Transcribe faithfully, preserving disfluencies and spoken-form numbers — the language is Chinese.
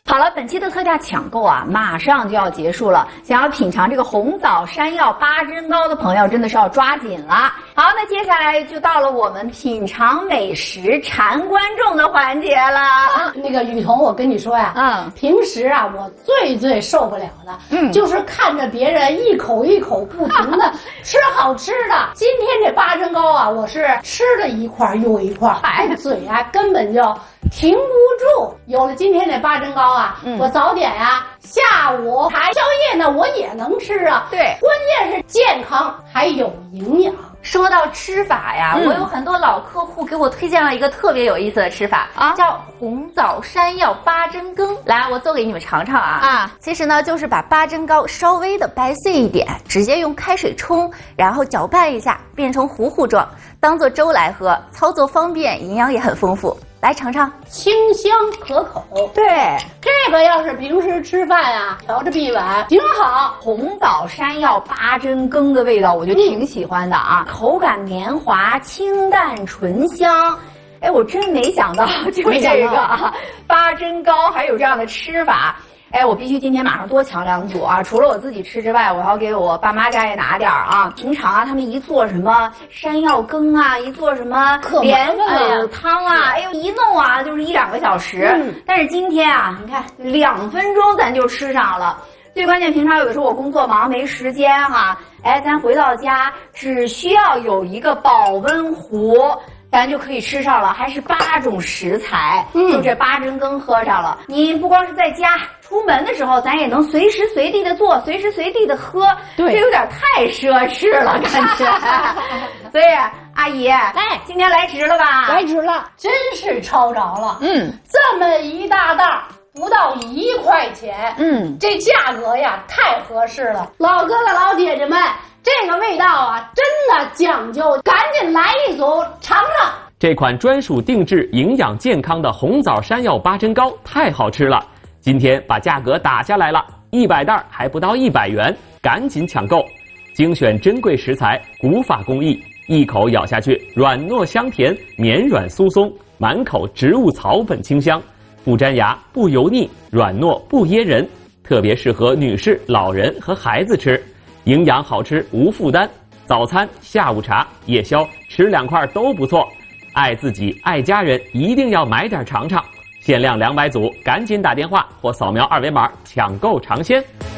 好了，本期的特价抢购啊，马上就要结束了。想要品尝这个红枣山药八珍糕的朋友，真的是要抓紧了。好，那接下来就到了我们品尝美食、馋观众的环节了。 啊，那个雨桐，我跟你说呀，嗯，平时啊，我最最受不了的，嗯，就是看着别人一口一口不停的吃好吃的。今天这八珍糕啊，我是吃了一块又一块，哎，嘴啊根本就停不住。有了今天这八珍糕啊，嗯、我早点呀、啊，下午还宵夜呢，我也能吃啊。 对， 关键是健康还有营养。 说到吃法呀，嗯、我有很多老客户给我推荐了一个特别有意思的吃法啊，叫红枣山药八珍羹。来，我做给你们尝尝啊！啊，其实呢，就是把八珍糕稍微的掰碎一点，直接用开水冲，然后搅拌一下，变成糊糊状，当做粥来喝，操作方便，营养也很丰富。来尝尝， 清香可口。 对， 这个要是平时吃饭啊，调着一碗挺好。 红枣山药八珍羹的味道，我就挺喜欢的啊，嗯、口感绵滑，清淡醇香。哎，我真没想到，就这个啊，八珍糕还有这样的吃法。哎，我必须今天马上多抢两组啊！除了我自己吃之外，我要给我爸妈家也拿点儿啊。平常啊，他们一做什么山药羹啊，一做什么莲藕汤啊，哎呦，一弄啊就是一两个小时。嗯、但是今天啊，你看两分钟咱就吃上了。最关键，平常有的时候我工作忙没时间哈、啊，哎，咱回到家只需要有一个保温壶。咱就可以吃上了，还是八种食材，嗯、就这八珍羹喝上了。你不光是在家，出门的时候咱也能随时随地的做，随时随地的喝。对，这有点太奢侈了，感觉。所以阿姨，哎，今天来值了吧？ 来值了，真是超着了。嗯，这么一大袋不到一块钱，嗯，这价格呀太合适了。老哥哥老姐姐们，这个味道啊真的讲究，赶紧来一组尝尝。 这款专属定制营养健康的红枣山药八珍糕太好吃了，今天把价格打下来了，一百袋还不到一百元，赶紧抢购。精选珍贵食材，古法工艺，一口咬下去软糯香甜，绵软酥松，满口植物草本清香，不粘牙，不油腻，软糯不噎人，特别适合女士、老人和孩子吃。营养好吃无负担，早餐、下午茶、夜宵吃两块都不错。爱自己爱家人，一定要买点尝尝。限量两百组，赶紧打电话或扫描二维码抢购尝鲜。